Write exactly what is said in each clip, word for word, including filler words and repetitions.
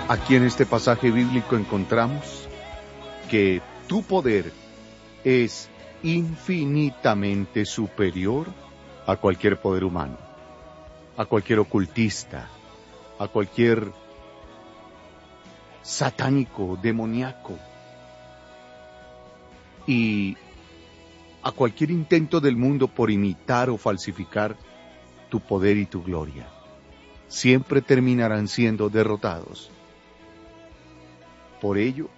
Aquí en este pasaje bíblico encontramos que tu poder es infinitamente superior a cualquier poder humano, a cualquier ocultista, a cualquier satánico, demoníaco, y a cualquier intento del mundo por imitar o falsificar tu poder y tu gloria. Siempre terminarán siendo derrotados. Por ello,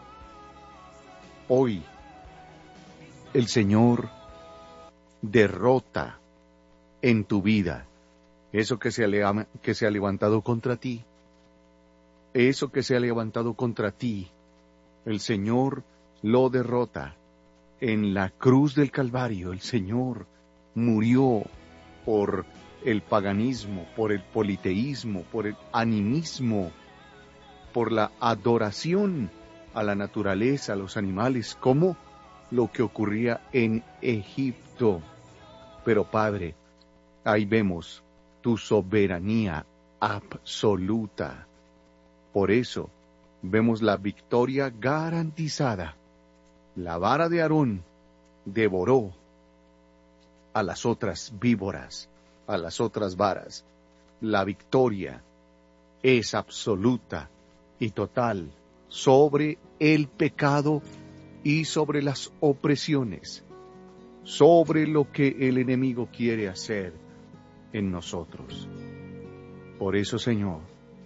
hoy el Señor derrota en tu vida eso que se ha, que se ha levantado contra ti. Eso que se ha levantado contra ti, el Señor lo derrota. En la cruz del Calvario, el Señor murió por el paganismo, por el politeísmo, por el animismo, por la adoración a la naturaleza, a los animales, como lo que ocurría en Egipto. Pero Padre, ahí vemos tu soberanía absoluta. Por eso vemos la victoria garantizada. La vara de Aarón devoró a las otras víboras, a las otras varas. La victoria es absoluta y total sobre el pecado y sobre las opresiones, sobre lo que el enemigo quiere hacer en nosotros. Por eso, Señor,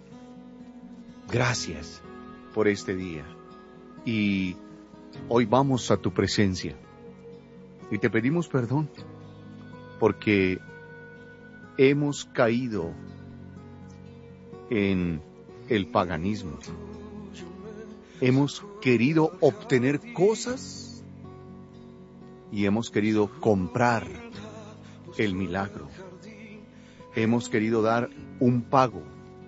gracias por este día. Y hoy vamos a tu presencia y te pedimos perdón porque hemos caído en el paganismo. Hemos querido obtener cosas y hemos querido comprar el milagro. Hemos querido dar un pago,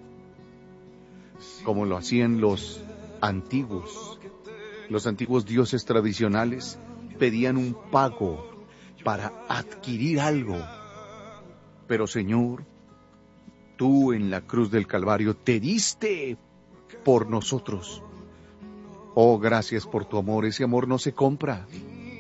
como lo hacían los antiguos. Los antiguos dioses tradicionales pedían un pago para adquirir algo. Pero Señor, tú en la cruz del Calvario te diste por nosotros. Oh, gracias por tu amor. Ese amor no se compra.